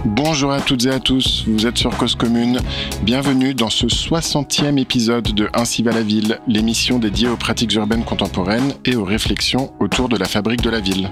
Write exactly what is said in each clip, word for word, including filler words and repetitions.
Bonjour à toutes et à tous, vous êtes sur Cause Commune. Bienvenue dans ce soixantième épisode de Ainsi va la ville, l'émission dédiée aux pratiques urbaines contemporaines et aux réflexions autour de la fabrique de la ville.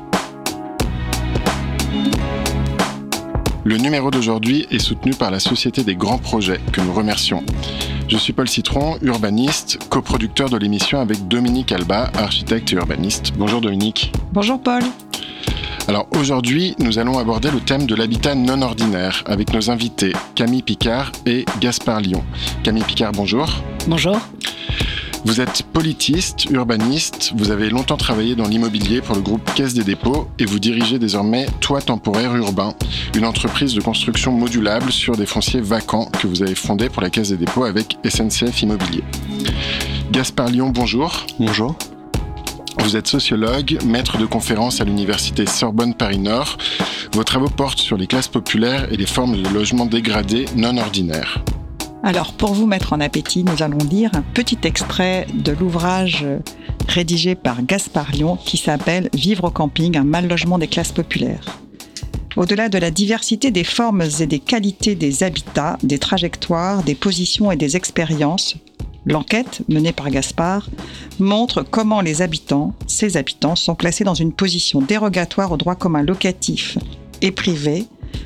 Le numéro d'aujourd'hui est soutenu par la Société des Grands Projets, que nous remercions. Je suis Paul Citron, urbaniste, coproducteur de l'émission avec Dominique Alba, architecte et urbaniste. Bonjour Dominique. Bonjour Paul. Alors aujourd'hui, nous allons aborder le thème de l'habitat non ordinaire avec nos invités Camille Picard et Gaspard Lyon. Camille Picard, bonjour. Bonjour. Vous êtes politiste, urbaniste, vous avez longtemps travaillé dans l'immobilier pour le groupe Caisse des Dépôts et vous dirigez désormais Toit Temporaire Urbain, une entreprise de construction modulable sur des fonciers vacants que vous avez fondée pour la Caisse des Dépôts avec S N C F Immobilier. Gaspard Lyon, bonjour. Bonjour. Vous êtes sociologue, maître de conférences à l'université Sorbonne Paris-Nord. Vos travaux portent sur les classes populaires et les formes de logement dégradés non ordinaires. Alors, pour vous mettre en appétit, nous allons lire un petit extrait de l'ouvrage rédigé par Gaspard Lyon qui s'appelle « Vivre au camping, un mal logement des classes populaires ». Au-delà de la diversité des formes et des qualités des habitats, des trajectoires, des positions et des expériences, l'enquête, menée par Gaspard, montre comment les habitants, ces habitants, sont placés dans une position dérogatoire au droit commun locatif et privé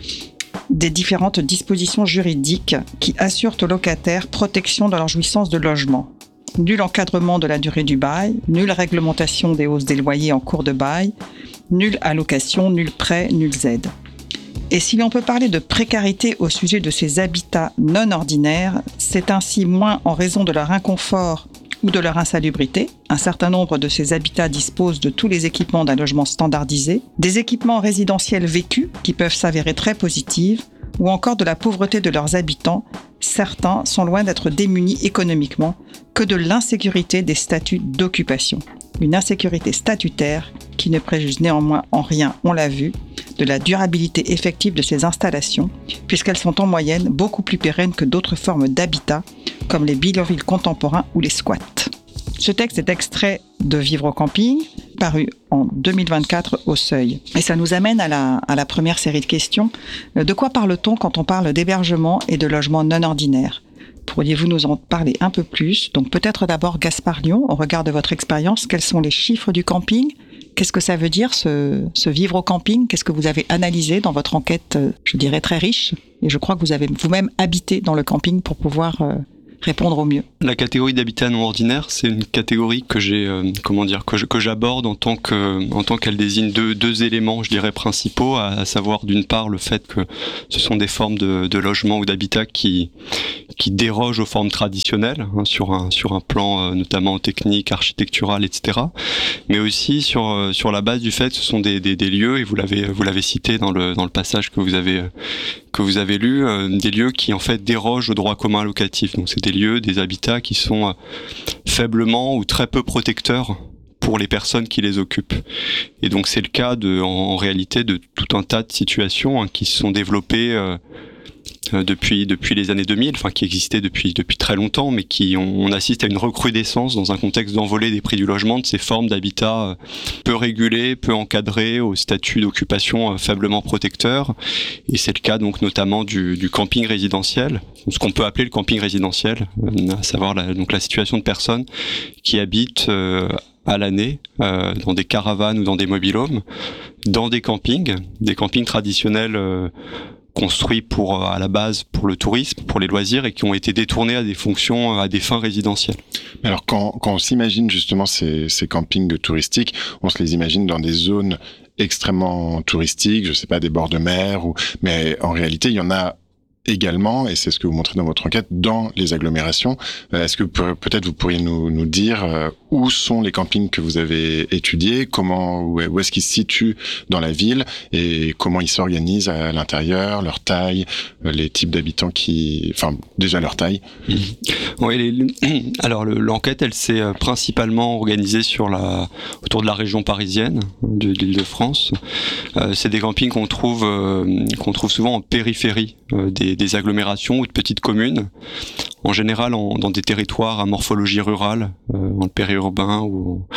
des différentes dispositions juridiques qui assurent aux locataires protection dans leur jouissance de logement. Nul encadrement de la durée du bail, nulle réglementation des hausses des loyers en cours de bail, nulle allocation, nul prêt, nulle aide. Et si l'on peut parler de précarité au sujet de ces habitats non ordinaires, c'est ainsi moins en raison de leur inconfort ou de leur insalubrité. Un certain nombre de ces habitats disposent de tous les équipements d'un logement standardisé, des équipements résidentiels vécus qui peuvent s'avérer très positifs, ou encore de la pauvreté de leurs habitants. Certains sont loin d'être démunis économiquement, que de l'insécurité des statuts d'occupation. Une insécurité statutaire qui ne préjuge néanmoins en rien, on l'a vu, de la durabilité effective de ces installations, puisqu'elles sont en moyenne beaucoup plus pérennes que d'autres formes d'habitat, comme les bidonvilles contemporains ou les squats. Ce texte est extrait de Vivre au camping, paru en deux mille vingt-quatre au Seuil. Et ça nous amène à la, à la première série de questions. De quoi parle-t-on quand on parle d'hébergement et de logement non ordinaire ? Pourriez-vous nous en parler un peu plus ? Donc peut-être d'abord Gaspard Lyon, au regard de votre expérience, quels sont les chiffres du camping ? Qu'est-ce que ça veut dire, ce, ce vivre au camping ? Qu'est-ce que vous avez analysé dans votre enquête, je dirais, très riche ? Et je crois que vous avez vous-même habité dans le camping pour pouvoir euh, répondre au mieux. La catégorie d'habitat non ordinaire, c'est une catégorie que j'ai, euh, comment dire, que, je, que j'aborde en tant que, en tant qu'elle désigne deux, deux éléments, je dirais, principaux, à, à savoir d'une part le fait que ce sont des formes de, de logement ou d'habitat qui, qui dérogent aux formes traditionnelles, hein, sur un, sur un plan euh, notamment technique, architectural, et cetera. Mais aussi sur, euh, sur la base du fait que ce sont des, des, des lieux, et vous l'avez, vous l'avez cité dans le, dans le passage que vous avez, que vous avez lu, euh, des lieux qui en fait dérogent au droit commun locatif. Donc c'est des lieux, des habitats qui sont euh, faiblement ou très peu protecteurs pour les personnes qui les occupent. Et donc c'est le cas de, en, en réalité de tout un tas de situations hein, qui se sont développées euh, euh, depuis depuis les années deux mille, enfin qui existaient depuis depuis très longtemps, mais qui on, on assiste à une recrudescence dans un contexte d'envolée des prix du logement de ces formes d'habitat euh, peu régulées, peu encadrées, au statut d'occupation euh, faiblement protecteur. Et c'est le cas donc notamment du, du camping résidentiel, ce qu'on peut appeler le camping résidentiel, euh, à savoir la, donc la situation de personnes qui habitent euh, à l'année euh, dans des caravanes ou dans des mobil-homes, dans des campings, des campings traditionnels euh, construits pour à la base pour le tourisme, pour les loisirs et qui ont été détournés à des fonctions, à des fins résidentielles. Alors quand, quand on s'imagine justement ces, ces campings touristiques, on se les imagine dans des zones extrêmement touristiques, je sais pas, des bords de mer, ou mais en réalité il y en a également, et c'est ce que vous montrez dans votre enquête, dans les agglomérations. Euh, est-ce que peut-être vous pourriez nous, nous dire euh, où sont les campings que vous avez étudiés, comment, où, où est-ce qu'ils se situent dans la ville, et comment ils s'organisent à l'intérieur, leur taille, euh, les types d'habitants qui... Enfin, déjà leur taille. Mmh. Oui, les, alors le, l'enquête, elle s'est principalement organisée sur la, autour de la région parisienne, de, de l'Île-de-France. Euh, c'est des campings qu'on trouve, euh, qu'on trouve souvent en périphérie euh, des des agglomérations ou de petites communes, en général en, dans des territoires à morphologie rurale, euh, dans le périurbain ou,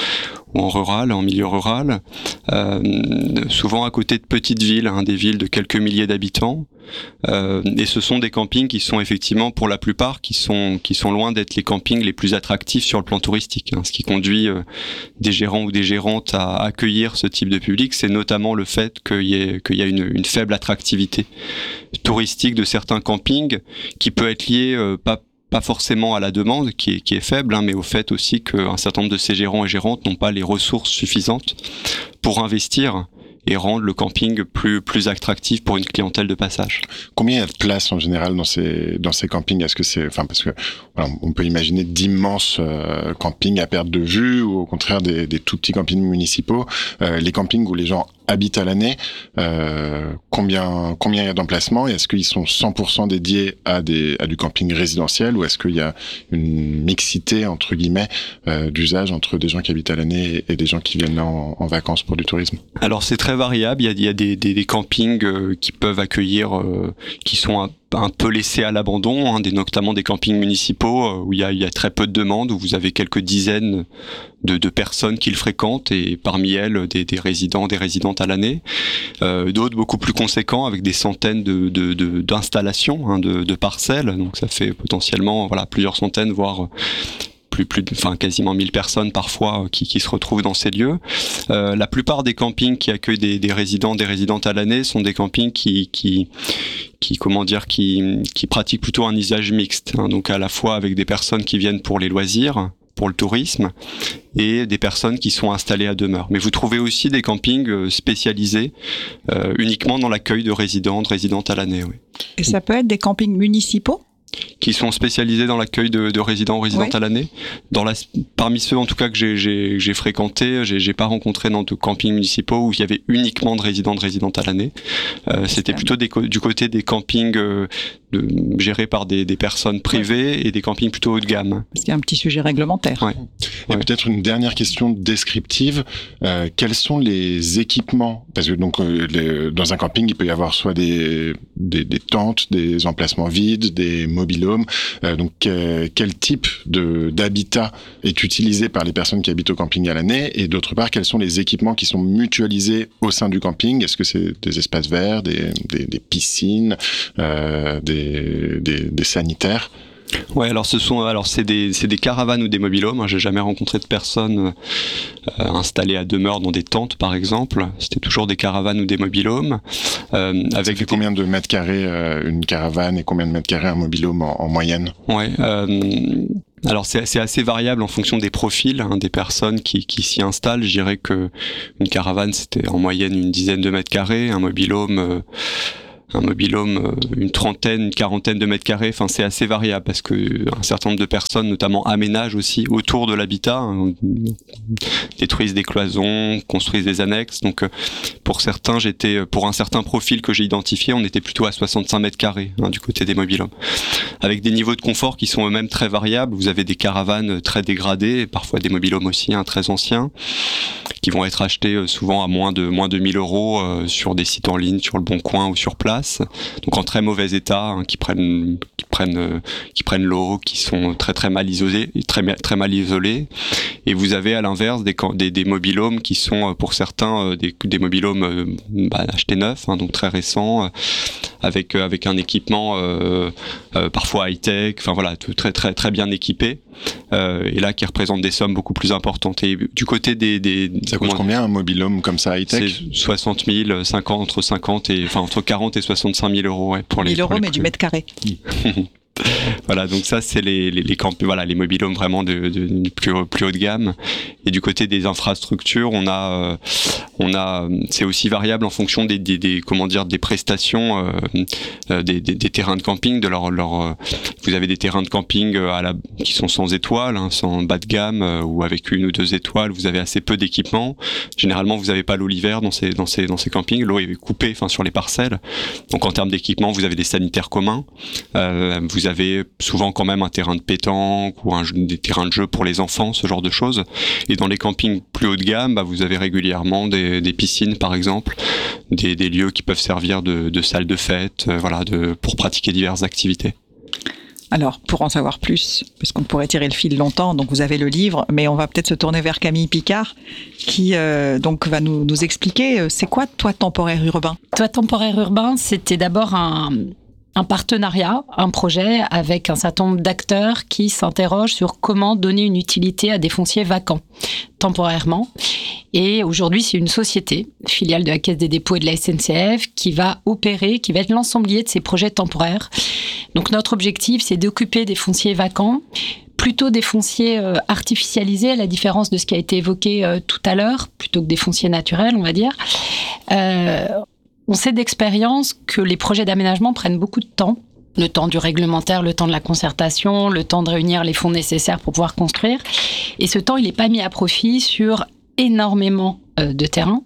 ou en rural, en milieu rural, euh, souvent à côté de petites villes, hein, des villes de quelques milliers d'habitants. Euh, et ce sont des campings qui sont effectivement, pour la plupart, qui sont qui sont loin d'être les campings les plus attractifs sur le plan touristique. Hein. Ce qui conduit euh, des gérants ou des gérantes à accueillir ce type de public, c'est notamment le fait qu'il y ait qu'il y a une, une faible attractivité touristique de certains campings, qui peut être liée euh, pas pas forcément à la demande qui est, qui est faible, hein, mais au fait aussi qu'un certain nombre de ces gérants et gérantes n'ont pas les ressources suffisantes pour investir et rendre le camping plus plus attractif pour une clientèle de passage. Combien il y a de places en général dans ces dans ces campings? Est-ce que c'est, enfin, parce que voilà, on peut imaginer d'immenses euh, campings à perte de vue, ou au contraire des, des tout petits campings municipaux, euh, les campings où les gens habitent à l'année, euh, combien combien il y a d'emplacements, et est-ce qu'ils sont cent pour cent dédiés à des à du camping résidentiel, ou est-ce qu'il y a une mixité entre guillemets euh, d'usage entre des gens qui habitent à l'année et des gens qui viennent là en, en vacances pour du tourisme? Alors c'est très variable, il y a, il y a des, des, des campings euh, qui peuvent accueillir, euh, qui sont un, un peu laissés à l'abandon, hein, des, notamment des campings municipaux euh, où il y, a, il y a très peu de demandes, où vous avez quelques dizaines de, de personnes qui le fréquentent, et parmi elles des, des résidents, des résidentes à l'année. Euh, d'autres beaucoup plus conséquents avec des centaines de, de, de, d'installations, hein, de, de parcelles, donc ça fait potentiellement voilà, plusieurs centaines, voire plus, plus, enfin quasiment mille personnes parfois qui, qui se retrouvent dans ces lieux. Euh, la plupart des campings qui accueillent des, des résidents, des résidentes à l'année sont des campings qui, qui, qui comment dire, qui, qui pratiquent plutôt un usage mixte, hein, donc à la fois avec des personnes qui viennent pour les loisirs, pour le tourisme, et des personnes qui sont installées à demeure. Mais vous trouvez aussi des campings spécialisés euh, uniquement dans l'accueil de résidents, de résidentes à l'année. Oui. Et ça peut être des campings municipaux ? Qui sont spécialisés dans l'accueil de, de résidents ou résidentes, oui, à l'année. Dans la, parmi ceux en tout cas que j'ai, j'ai, j'ai fréquenté, j'ai, j'ai pas rencontré dans de campings municipaux où il y avait uniquement de résidents, de résidentes à l'année. Euh, c'était plutôt des, du côté des campings euh, de, gérés par des, des personnes privées, ouais, et des campings plutôt haut de gamme. Parce qu'il y a un petit sujet réglementaire. Ouais. Et ouais. Peut-être une dernière question descriptive. Euh, quels sont les équipements? Parce que donc euh, les, dans un camping, il peut y avoir soit des, des, des tentes, des emplacements vides, des mobil-homes. Euh, donc euh, quel type de d'habitat est utilisé par les personnes qui habitent au camping à l'année? Et d'autre part, quels sont les équipements qui sont mutualisés au sein du camping? Est-ce que c'est des espaces verts, des, des, des piscines, euh, des, des, des sanitaires? Ouais, alors ce sont, alors c'est des, c'est des caravanes ou des mobil-homes. Hein. J'ai jamais rencontré de personnes euh, installées à demeure dans des tentes, par exemple. C'était toujours des caravanes ou des mobil-homes. Euh, avec Ça fait combien de mètres carrés euh, une caravane, et combien de mètres carrés un mobil-home en, en moyenne? Ouais. Euh... Alors c'est, c'est assez variable en fonction des profils, hein, des personnes qui, qui s'y installent. Je dirais que une caravane, c'était en moyenne une dizaine de mètres carrés, un mobil-home euh, un mobil-home une trentaine, une quarantaine de mètres carrés. Enfin, c'est assez variable parce que un certain nombre de personnes, notamment, aménagent aussi autour de l'habitat, hein, détruisent des cloisons, construisent des annexes. Donc, pour certains, j'étais, pour un certain profil que j'ai identifié, on était plutôt à soixante-cinq mètres carrés, hein, du côté des mobil-homes, avec des niveaux de confort qui sont eux-mêmes très variables. Vous avez des caravanes très dégradées, parfois des mobil-homes aussi, hein, très anciens, qui vont être achetés souvent à moins de moins de mille euros euh, sur des sites en ligne, sur le Bon Coin ou sur place. Donc en très mauvais état, hein, qui prennent, qui prennent, euh, qui prennent l'eau, qui sont très très mal isolés, très très mal isolés. Et vous avez à l'inverse des des, des mobil-homes qui sont pour certains euh, des, des mobil-homes euh, bah, achetés neufs, hein, donc très récents, euh, avec euh, avec un équipement euh, euh, parfois high-tech, enfin voilà, tout, très très très bien équipé. Euh, et là qui représente des sommes beaucoup plus importantes. Et du côté des, des ça coûte combien un mobil-home comme ça high-tech? C'est soixante mille, cinquante, entre cinquante et enfin entre quarante et soixante-cinq mille euros, ouais, pour les mille euros, pour les mais du mètre carré. Voilà, donc ça c'est les les, les camp, voilà, les mobil-homes vraiment de, de, de plus haut, plus haut de gamme. Et du côté des infrastructures, on a euh, on a c'est aussi variable en fonction des des, des comment dire des prestations euh, euh, des, des des terrains de camping, de leur leur euh, vous avez des terrains de camping à la qui sont sans étoiles, hein, sans bas de gamme, euh, ou avec une ou deux étoiles. Vous avez assez peu d'équipement. Généralement, vous avez pas l'eau l'hiver dans ces dans ces dans ces campings. L'eau est coupée, enfin sur les parcelles. Donc en termes d'équipement, vous avez des sanitaires communs. Euh, vous avez souvent quand même un terrain de pétanque ou un, des terrains de jeu pour les enfants, ce genre de choses. Et dans les campings plus haut de gamme, bah, vous avez régulièrement des, des piscines, par exemple, des, des lieux qui peuvent servir de, de salles de fête, euh, voilà, de, pour pratiquer diverses activités. Alors, pour en savoir plus, parce qu'on pourrait tirer le fil longtemps, donc vous avez le livre, mais on va peut-être se tourner vers Camille Picard, qui euh, donc va nous, nous expliquer, euh, c'est quoi Toit temporaire urbain ? Toit temporaire urbain, c'était d'abord un, un partenariat, un projet avec un certain nombre d'acteurs qui s'interrogent sur comment donner une utilité à des fonciers vacants, temporairement. Et aujourd'hui, c'est une société, filiale de la Caisse des dépôts et de la S N C F, qui va opérer, qui va être l'ensemblier de ces projets temporaires. Donc notre objectif, c'est d'occuper des fonciers vacants, plutôt des fonciers euh, artificialisés, à la différence de ce qui a été évoqué euh, tout à l'heure, plutôt que des fonciers naturels, on va dire. Euh, on sait d'expérience que les projets d'aménagement prennent beaucoup de temps. Le temps du réglementaire, le temps de la concertation, le temps de réunir les fonds nécessaires pour pouvoir construire. Et ce temps, il n'est pas mis à profit sur énormément euh, de terrains.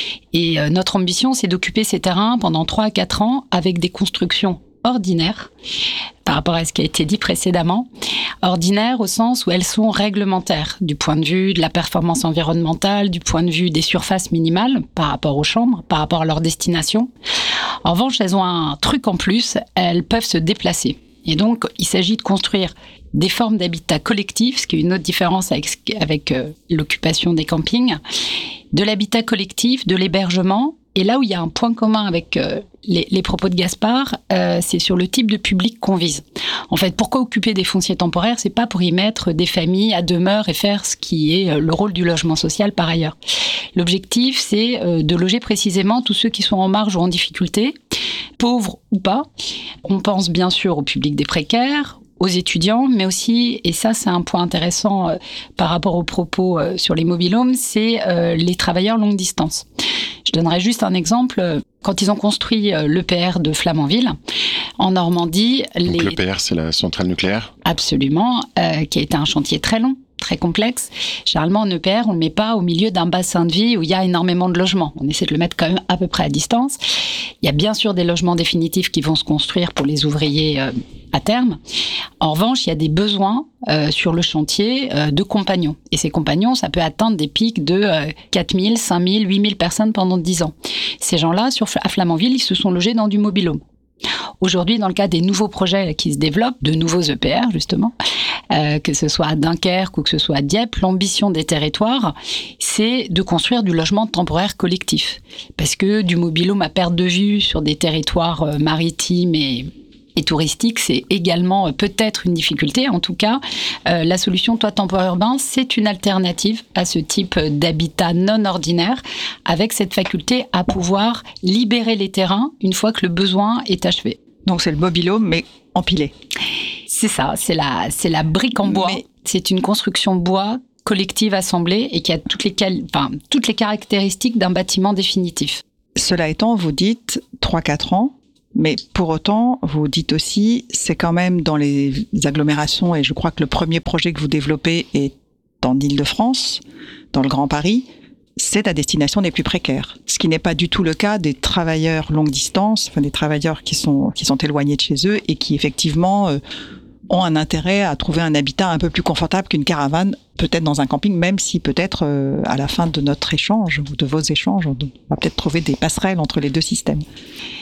Et euh, notre ambition, c'est d'occuper ces terrains pendant trois à quatre ans avec des constructions ordinaires, par rapport à ce qui a été dit précédemment. Ordinaires au sens où elles sont réglementaires, du point de vue de la performance environnementale, du point de vue des surfaces minimales par rapport aux chambres, par rapport à leur destination. En revanche, elles ont un truc en plus, elles peuvent se déplacer. Et donc, il s'agit de construire des formes d'habitat collectif, ce qui est une autre différence avec, avec euh, l'occupation des campings, de l'habitat collectif, de l'hébergement. Et là où il y a un point commun avec euh, les, les propos de Gaspard, euh, c'est sur le type de public qu'on vise. En fait, pourquoi occuper des fonciers temporaires ? C'est pas pour y mettre des familles à demeure et faire ce qui est euh, le rôle du logement social par ailleurs. L'objectif, c'est euh, de loger précisément tous ceux qui sont en marge ou en difficulté, pauvres ou pas. On pense bien sûr au public des précaires, aux étudiants, mais aussi, et ça c'est un point intéressant euh, par rapport aux propos euh, sur les mobil-homes, c'est euh, les travailleurs longue distance. Je donnerai juste un exemple. Quand ils ont construit euh, l'E P R de Flamanville, en Normandie... Donc les... l'E P R, c'est la centrale nucléaire ? Absolument, euh, qui a été un chantier très long, très complexe. Généralement, en E P R, on ne le met pas au milieu d'un bassin de vie où il y a énormément de logements. On essaie de le mettre quand même à peu près à distance. Il y a bien sûr des logements définitifs qui vont se construire pour les ouvriers euh, à terme. En revanche, il y a des besoins euh, sur le chantier euh, de compagnons. Et ces compagnons, ça peut atteindre des pics de euh, quatre mille, cinq mille, huit mille personnes pendant dix ans. Ces gens-là, sur, à Flamanville, ils se sont logés dans du mobil-home. Aujourd'hui, dans le cas des nouveaux projets qui se développent, de nouveaux E P R justement, euh, que ce soit à Dunkerque ou que ce soit à Dieppe, l'ambition des territoires, c'est de construire du logement temporaire collectif. Parce que du mobil-home à perte de vue sur des territoires euh, maritimes et et touristique, c'est également peut-être une difficulté. En tout cas, euh, la solution toit temporaire urbain, c'est une alternative à ce type d'habitat non ordinaire, avec cette faculté à pouvoir libérer les terrains une fois que le besoin est achevé. Donc c'est le mobil-home, mais empilé. C'est ça, c'est la, c'est la brique en bois. Mais... C'est une construction bois collective assemblée et qui a toutes les, cal... enfin, toutes les caractéristiques d'un bâtiment définitif. Cela étant, vous dites trois à quatre ans. Mais pour autant, vous dites aussi, c'est quand même dans les agglomérations, et je crois que le premier projet que vous développez est en Île-de-France, dans le Grand Paris, c'est à destination des plus précaires. Ce qui n'est pas du tout le cas des travailleurs longue distance, enfin des travailleurs qui sont, qui sont éloignés de chez eux et qui effectivement euh, ont un intérêt à trouver un habitat un peu plus confortable qu'une caravane, peut-être dans un camping, même si peut-être euh, à la fin de notre échange ou de vos échanges, on va peut-être trouver des passerelles entre les deux systèmes. Camille ?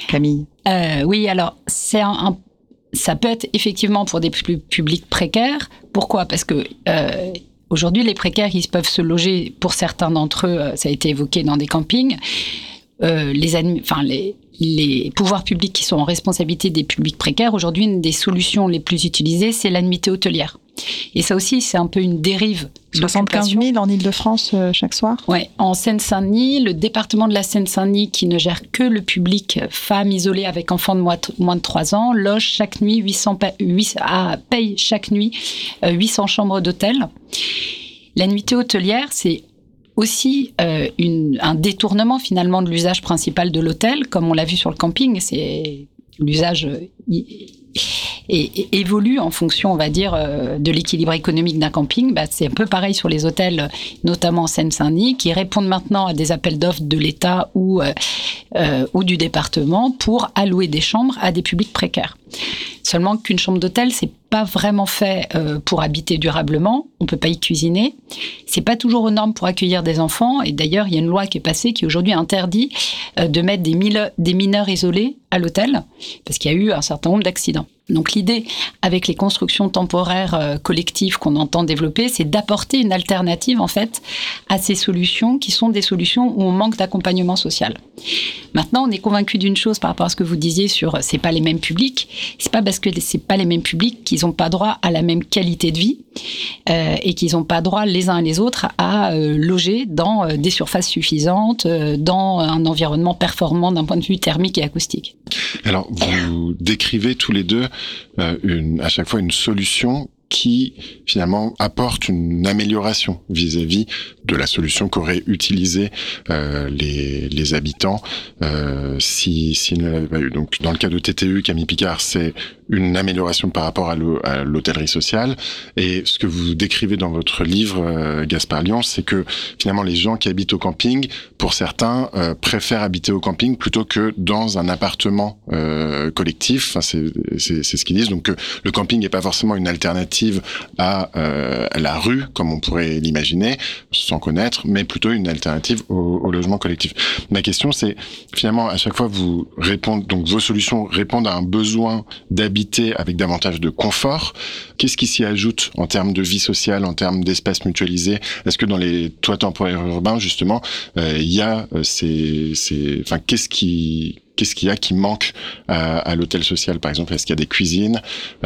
euh, Oui, alors c'est un, un, ça peut être effectivement pour des plus publics précaires. Pourquoi ? Parce que euh, aujourd'hui, les précaires, ils peuvent se loger, pour certains d'entre eux, ça a été évoqué dans des campings. Euh, les, admi- enfin, les, les pouvoirs publics qui sont en responsabilité des publics précaires, aujourd'hui, une des solutions les plus utilisées, c'est la nuitée hôtelière. Et ça aussi, c'est un peu une dérive. soixante-quinze mille en Île-de-France euh, chaque soir ? Oui, en Seine-Saint-Denis, le département de la Seine-Saint-Denis, qui ne gère que le public femmes isolées avec enfants de moins de trois ans, loge chaque nuit huit cents, huit, ah, paye chaque nuit euh, huit cents chambres d'hôtel. La nuitée hôtelière, c'est aussi euh, une, un détournement finalement de l'usage principal de l'hôtel, comme on l'a vu sur le camping. C'est l'usage euh, et, et évolue en fonction, on va dire, euh, de l'équilibre économique d'un camping. Bah, c'est un peu pareil sur les hôtels, notamment en Seine-Saint-Denis, qui répondent maintenant à des appels d'offres de l'État ou, euh, euh, ou du département pour allouer des chambres à des publics précaires. Seulement qu'une chambre d'hôtel, c'est pas vraiment fait euh, pour habiter durablement. On peut pas y cuisiner. C'est pas toujours aux normes pour accueillir des enfants. Et d'ailleurs, il y a une loi qui est passée qui aujourd'hui interdit euh, de mettre des, mille, des mineurs isolés à l'hôtel parce qu'il y a eu un certain nombre d'accidents. Donc l'idée, avec les constructions temporaires euh, collectives qu'on entend développer, c'est d'apporter une alternative en fait à ces solutions qui sont des solutions où on manque d'accompagnement social. Maintenant, on est convaincu d'une chose par rapport à ce que vous disiez sur c'est pas les mêmes publics. C'est pas parce que c'est pas les mêmes publics qu'ils n'ont pas droit à la même qualité de vie euh, et qu'ils n'ont pas droit les uns et les autres à euh, loger dans euh, des surfaces suffisantes, euh, dans un environnement performant d'un point de vue thermique et acoustique. Alors, vous décrivez tous les deux euh, une, à chaque fois une solution qui, finalement, apporte une amélioration vis-à-vis de la solution qu'auraient utilisée euh, les, les habitants euh, si, s'ils ne l'avaient pas eu. Donc, dans le cas de T T U, Camille Picard, c'est une amélioration par rapport à, l'hô- à l'hôtellerie sociale. Et ce que vous décrivez dans votre livre, euh, Gaspard Lyon, c'est que, finalement, les gens qui habitent au camping, pour certains, euh, préfèrent habiter au camping plutôt que dans un appartement euh, collectif. Enfin, c'est, c'est, c'est ce qu'ils disent. Donc, euh, le camping n'est pas forcément une alternative à euh, la rue, comme on pourrait l'imaginer, sans connaître, mais plutôt une alternative au, au logement collectif. Ma question, c'est, finalement, à chaque fois, vous répondez, donc vos solutions répondent à un besoin d'habiter avec davantage de confort. Qu'est-ce qui s'y ajoute en termes de vie sociale, en termes d'espaces mutualisés? Est-ce que dans les toits temporaires urbains, justement, euh, il y a euh, ces, ces, enfin, qu'est-ce qui Qu'est-ce qu'il y a qui manque à, à l'hôtel social, par exemple? Est-ce qu'il y a des cuisines?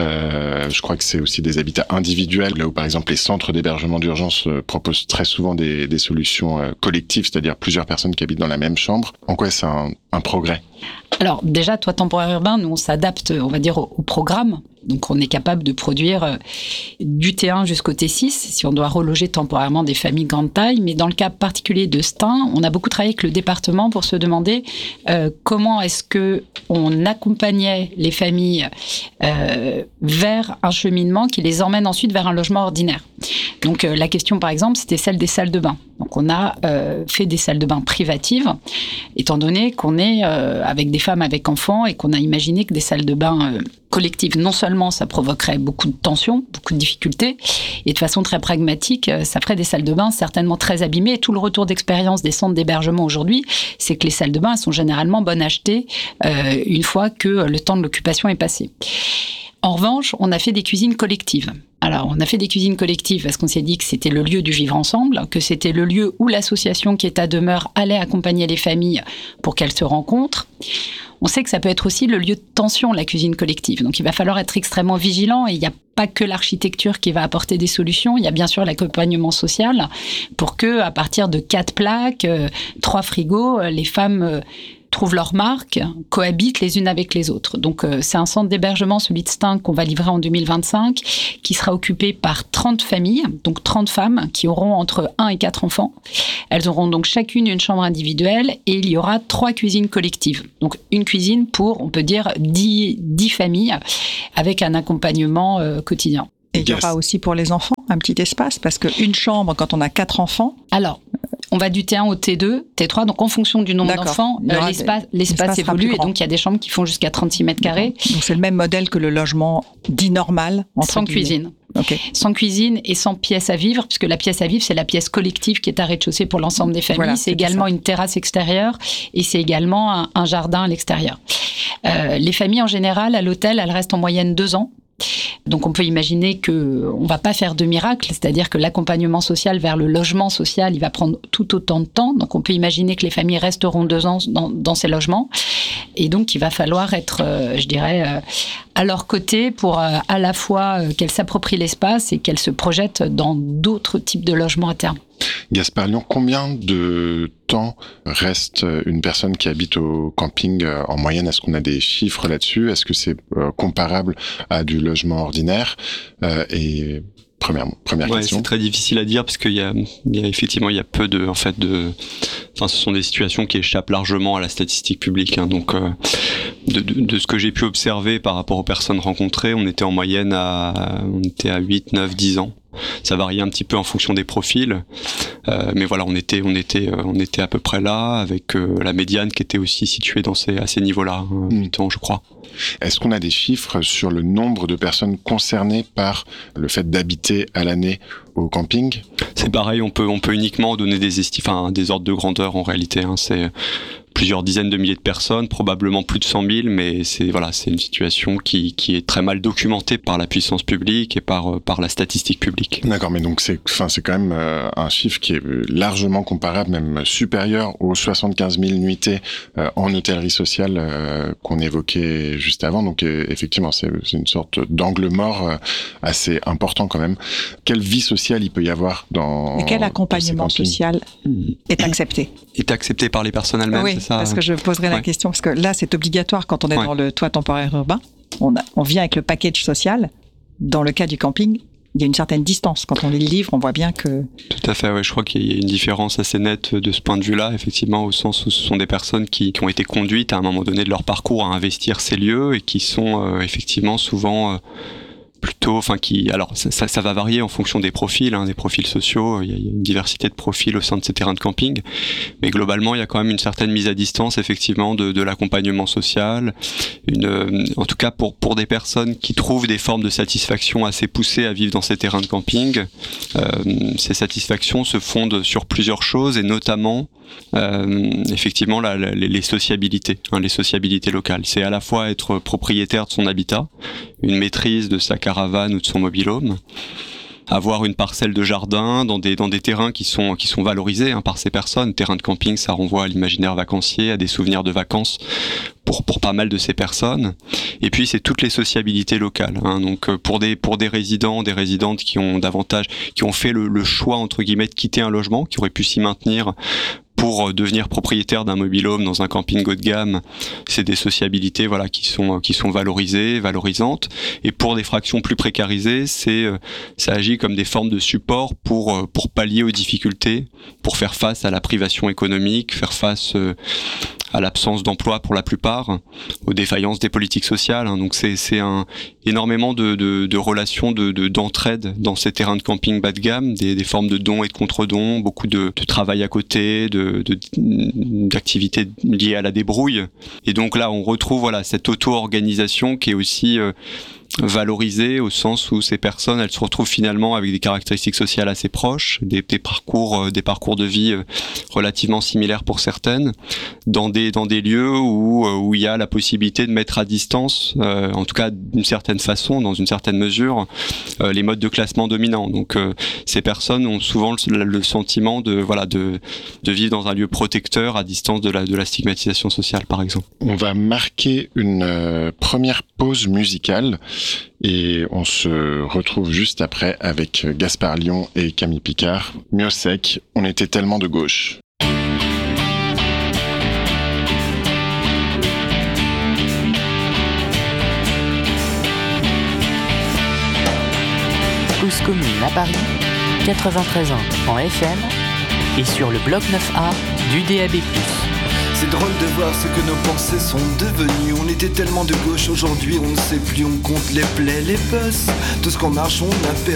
euh, Je crois que c'est aussi des habitats individuels, là où, par exemple, les centres d'hébergement d'urgence euh, proposent très souvent des, des solutions euh, collectives, c'est-à-dire plusieurs personnes qui habitent dans la même chambre. En quoi c'est un, un progrès? Alors déjà, toit temporaire urbain, nous on s'adapte, on va dire, au, au programme. Donc on est capable de produire euh, du T un jusqu'au T six si on doit reloger temporairement des familles de grande taille. Mais dans le cas particulier de Stein, on a beaucoup travaillé avec le département pour se demander euh, comment est-ce que on accompagnait les familles euh, vers un cheminement qui les emmène ensuite vers un logement ordinaire. Donc euh, la question par exemple, c'était celle des salles de bain. Donc on a euh, fait des salles de bain privatives, étant donné qu'on est euh, avec des femmes avec enfants et qu'on a imaginé que des salles de bain euh, collectives, non seulement ça provoquerait beaucoup de tensions, beaucoup de difficultés, et de façon très pragmatique, euh, ça ferait des salles de bain certainement très abîmées. Et tout le retour d'expérience des centres d'hébergement aujourd'hui, c'est que les salles de bain elles sont généralement bonnes à acheter euh, une fois que le temps de l'occupation est passé. En revanche, on a fait des cuisines collectives. Alors, on a fait des cuisines collectives parce qu'on s'est dit que c'était le lieu du vivre ensemble, que c'était le lieu où l'association qui est à demeure allait accompagner les familles pour qu'elles se rencontrent. On sait que ça peut être aussi le lieu de tension, la cuisine collective. Donc, il va falloir être extrêmement vigilant et il n'y a pas que l'architecture qui va apporter des solutions. Il y a bien sûr l'accompagnement social pour que, à partir de quatre plaques, euh, trois frigos, les femmes euh, trouvent leur marque, cohabitent les unes avec les autres. Donc, euh, c'est un centre d'hébergement, celui de Stein, qu'on va livrer en deux mille vingt-cinq, qui sera occupé par trente familles, donc trente femmes, qui auront entre un et quatre enfants. Elles auront donc chacune une chambre individuelle et il y aura trois cuisines collectives. Donc, une cuisine pour, on peut dire, dix, dix familles, avec un accompagnement euh, quotidien. Et il y aura aussi pour les enfants un petit espace, parce qu'une chambre, quand on a quatre enfants... Alors, on va du T un au T deux, T trois, donc en fonction du nombre D'accord. d'enfants, euh, l'espace, l'espace, l'espace évolue, et donc il y a des chambres qui font jusqu'à trente-six mètres carrés. Donc c'est le même modèle que le logement dit normal, entre sans guillemets. cuisine. Okay. Sans cuisine et sans pièce à vivre, puisque la pièce à vivre, c'est la pièce collective qui est à rez-de-chaussée pour l'ensemble des familles. Voilà, c'est également ça. Une terrasse extérieure et c'est également un, un jardin à l'extérieur. Euh, les familles, en général, à l'hôtel, elles restent en moyenne deux ans. Donc on peut imaginer que on va pas faire de miracle, c'est-à-dire que l'accompagnement social vers le logement social, il va prendre tout autant de temps. Donc on peut imaginer que les familles resteront deux ans dans, dans ces logements, et donc il va falloir être, euh, je dirais, euh, à leur côté pour euh, à la fois euh, qu'elles s'approprient l'espace et qu'elles se projettent dans d'autres types de logements à terme. Gaspard Lyon, combien de temps reste une personne qui habite au camping euh, en moyenne? Est-ce qu'on a des chiffres là-dessus? Est-ce que c'est euh, comparable à du logement ordinaire? euh, Et première première ouais, question. C'est très difficile à dire parce qu'il y a, il y a effectivement il y a peu de en fait de, enfin ce sont des situations qui échappent largement à la statistique publique. Hein, donc euh, de, de, de ce que j'ai pu observer par rapport aux personnes rencontrées, on était en moyenne à on était à huit, neuf, dix ans. ça variait un petit peu en fonction des profils. Euh, mais voilà, on était, on était, euh, on était à peu près là, avec euh, la médiane qui était aussi située dans ces, à ces niveaux-là, hein, mmh. huit ans, je crois. Est-ce qu'on a des chiffres sur le nombre de personnes concernées par le fait d'habiter à l'année au camping ? C'est pareil, on peut, on peut uniquement donner des esti- enfin, des ordres de grandeur en réalité. Hein, c'est plusieurs dizaines de milliers de personnes, probablement plus de cent mille, mais c'est voilà, c'est une situation qui, qui est très mal documentée par la puissance publique et par, par la statistique publique. D'accord, mais donc c'est, enfin, c'est quand même euh, un chiffre qui est largement comparable, même supérieur aux soixante-quinze mille nuitées euh, en hôtellerie sociale euh, qu'on évoquait juste avant. Donc euh, effectivement, c'est, c'est une sorte d'angle mort euh, assez important quand même. Quelle vie sociale il peut y avoir dans... Et quel accompagnement social est accepté ? Est accepté par les personnes elles-mêmes, oui, c'est ça ? Parce que je poserai ouais. la question, parce que là, c'est obligatoire quand on est ouais. dans le toit temporaire urbain. On, a, on vient avec le package social. Dans le cas du camping, il y a une certaine distance. Quand on lit le livre, on voit bien que... Tout à fait, ouais. Je crois qu'il y a une différence assez nette de ce point de vue-là, effectivement, au sens où ce sont des personnes qui, qui ont été conduites à un moment donné de leur parcours à investir ces lieux et qui sont euh, effectivement souvent... Euh, plutôt, enfin qui, alors ça, ça, ça va varier en fonction des profils, hein, des profils sociaux. Il y a une diversité de profils au sein de ces terrains de camping, mais globalement, il y a quand même une certaine mise à distance, effectivement, de, de l'accompagnement social. Une, en tout cas, pour pour des personnes qui trouvent des formes de satisfaction assez poussées à vivre dans ces terrains de camping, euh, ces satisfactions se fondent sur plusieurs choses et notamment, euh, effectivement, la, la, les sociabilités, hein, les sociabilités locales. C'est à la fois être propriétaire de son habitat, une maîtrise de sa caravane ou de son mobil-home, avoir une parcelle de jardin dans des dans des terrains qui sont qui sont valorisés hein, par ces personnes. Terrain de camping, ça renvoie à l'imaginaire vacancier, à des souvenirs de vacances pour pour pas mal de ces personnes. Et puis c'est toutes les sociabilités locales. Hein, donc pour des pour des résidents, des résidentes qui ont davantage qui ont fait le, le choix entre guillemets de quitter un logement, qui auraient pu s'y maintenir pour devenir propriétaire d'un mobil-home dans un camping haut de gamme, c'est des sociabilités voilà qui sont qui sont valorisées, valorisantes. Et pour des fractions plus précarisées, c'est ça agit comme des formes de support pour pour pallier aux difficultés, pour faire face à la privation économique, faire face à l'absence d'emploi pour la plupart, aux défaillances des politiques sociales. Donc c'est c'est un énormément de de, de relations de, de d'entraide dans ces terrains de camping bas de gamme, des des formes de dons et de contre-dons, beaucoup de, de travail à côté, de, de d'activités liées à la débrouille. Et donc là, on retrouve voilà cette auto-organisation qui est aussi euh, valorisée au sens où ces personnes, elles se retrouvent finalement avec des caractéristiques sociales assez proches, des, des parcours, euh, des parcours de vie euh, relativement similaires pour certaines, dans des dans des lieux où où il y a la possibilité de mettre à distance, euh, en tout cas d'une certaine façon, dans une certaine mesure, euh, les modes de classement dominants. Donc euh, ces personnes ont souvent le, le sentiment de voilà de de vivre dans un lieu protecteur à distance de la de la stigmatisation sociale, par exemple. On va marquer une euh, première pause musicale. Et on se retrouve juste après avec Gaspard Lyon et Camille Picard. Miossec, on était tellement de gauche. Cause commune à Paris, quatre-vingt-treize ans en F M et sur le bloc neuf A du D A B plus. C'est drôle de voir ce que nos pensées sont devenues. On était tellement de gauche, aujourd'hui on ne sait plus. On compte les plaies, les bosses. Tout ce qu'on marche, on a perdu.